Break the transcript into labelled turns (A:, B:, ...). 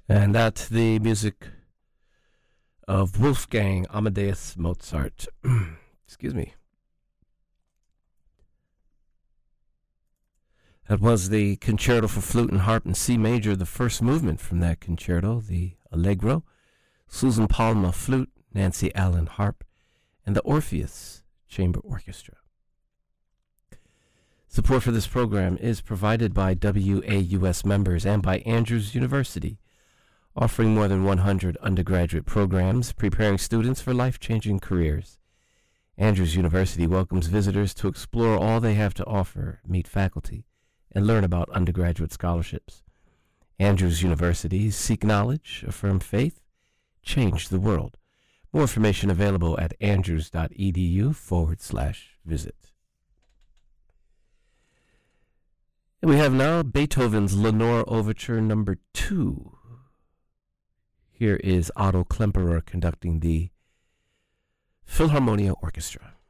A: And that's the music of Wolfgang Amadeus Mozart. Excuse me. That was the Concerto for Flute and Harp in C Major, the first movement from that concerto, the Allegro. Susan Palma, flute, Nancy Allen, harp, and the Orpheus Chamber Orchestra. Support for this program is provided by WAUS members and by Andrews University, offering more than 100 undergraduate programs preparing students for life-changing careers. Andrews University welcomes visitors to explore all they have to offer, meet faculty, and learn about undergraduate scholarships. Andrews University, seek knowledge, affirm faith, change the world. More information available at andrews.edu/visit. And we have now Beethoven's Lenore Overture No. 2. Here is Otto Klemperer conducting the Philharmonia Orchestra.